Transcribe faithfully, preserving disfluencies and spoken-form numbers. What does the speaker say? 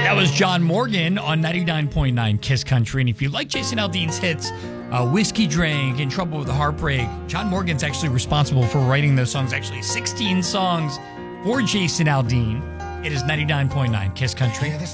That was John Morgan on ninety-nine point nine Kiss Country. And if you like Jason Aldean's hits, uh, Whiskey Drink, In Trouble with the Heartbreak, John Morgan's actually responsible for writing those songs, actually sixteen songs for Jason Aldean. It is ninety-nine point nine Kiss Country.